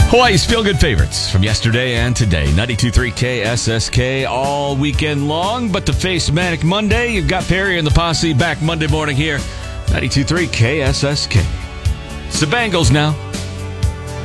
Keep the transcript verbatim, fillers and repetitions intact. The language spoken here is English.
Hawaii's feel-good favorites from yesterday and today. ninety-two point three K S S K all weekend long. But to face Manic Monday, you've got Perry and the Posse back Monday morning here. ninety-two point three K S S K. It's the Bengals now.